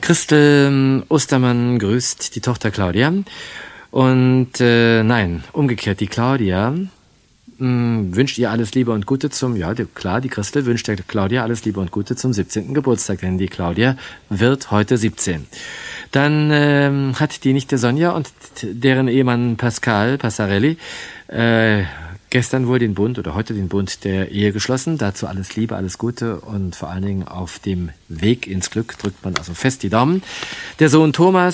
Christel Ostermann grüßt die Tochter Claudia. Und nein, umgekehrt, die Claudia wünscht ihr alles Liebe und Gute die Christel wünscht der Claudia alles Liebe und Gute zum 17. Geburtstag, denn die Claudia wird heute 17. Dann hat die Nichte Sonja und deren Ehemann Pascal Passarelli gestern wohl heute den Bund der Ehe geschlossen. Dazu alles Liebe, alles Gute und vor allen Dingen auf dem Weg ins Glück drückt man also fest die Daumen. Der Sohn Thomas